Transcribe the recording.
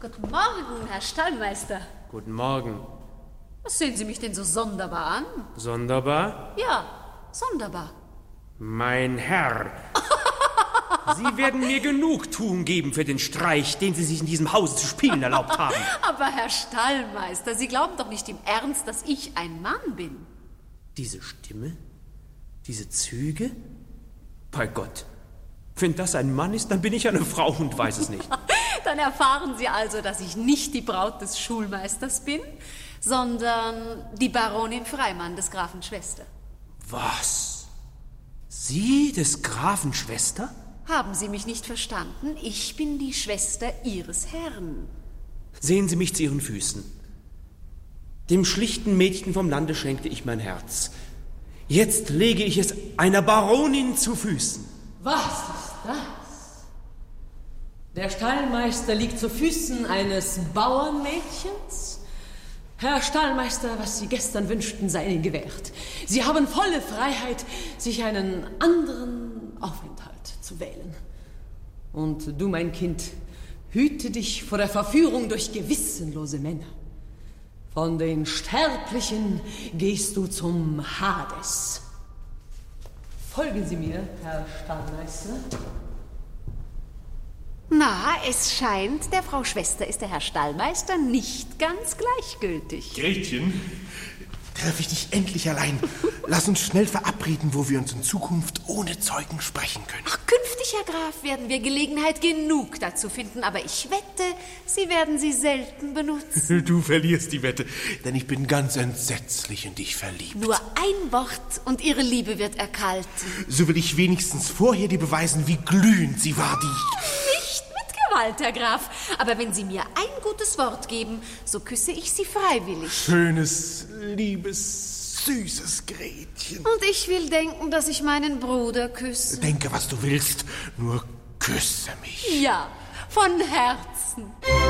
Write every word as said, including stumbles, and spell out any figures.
Guten Morgen, Herr Stallmeister. Guten Morgen. Was sehen Sie mich denn so sonderbar an? Sonderbar? Ja, sonderbar. Mein Herr, Sie werden mir Genugtuung geben für den Streich, den Sie sich in diesem Hause zu spielen erlaubt haben. Aber Herr Stallmeister, Sie glauben doch nicht im Ernst, dass ich ein Mann bin. Diese Stimme? Diese Züge? Bei Gott, wenn das ein Mann ist, dann bin ich eine Frau und weiß es nicht. Dann erfahren Sie also, dass ich nicht die Braut des Schulmeisters bin, sondern die Baronin Freimann des Grafen Schwester. Was? Sie des Grafen Schwester? Haben Sie mich nicht verstanden? Ich bin die Schwester Ihres Herrn. Sehen Sie mich zu Ihren Füßen. Dem schlichten Mädchen vom Lande schenkte ich mein Herz. Jetzt lege ich es einer Baronin zu Füßen. Was ist das? Der Stallmeister liegt zu Füßen eines Bauernmädchens? Herr Stallmeister, was Sie gestern wünschten, sei Ihnen gewährt. Sie haben volle Freiheit, sich einen anderen Aufenthalt zu wählen. Und du, mein Kind, hüte dich vor der Verführung durch gewissenlose Männer. Von den Sterblichen gehst du zum Hades. Folgen Sie mir, Herr Stallmeister. Na, es scheint, der Frau Schwester ist der Herr Stallmeister nicht ganz gleichgültig. Gretchen, treffe ich dich endlich allein. Lass uns schnell verabreden, wo wir uns in Zukunft ohne Zeugen sprechen können. Ach, künftig, Herr Graf, werden wir Gelegenheit genug dazu finden, aber ich wette, Sie werden sie selten benutzen. Du verlierst die Wette, denn ich bin ganz entsetzlich in dich verliebt. Nur ein Wort und Ihre Liebe wird erkalten. So will ich wenigstens vorher dir beweisen, wie glühend sie war, die ich... Nicht mit Gewalt, Herr Graf, aber wenn Sie mir ein gutes Wort geben, so küsse ich Sie freiwillig. Schönes, liebes, süßes Gretchen. Und ich will denken, dass ich meinen Bruder küsse. Denke, was du willst, nur küsse mich. Ja, von Herzen.